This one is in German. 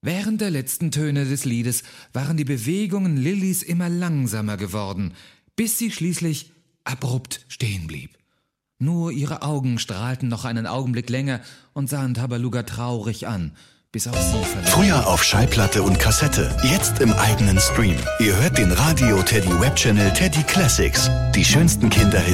Während der letzten Töne des Liedes waren die Bewegungen Lillys immer langsamer geworden, bis sie schließlich abrupt stehen blieb. Nur ihre Augen strahlten noch einen Augenblick länger und sahen Tabaluga traurig an, bis auch sie verlor. Früher auf Schallplatte und Kassette, jetzt im eigenen Stream. Ihr hört den Radio Teddy Webchannel Teddy Classics. Die schönsten Kinderhits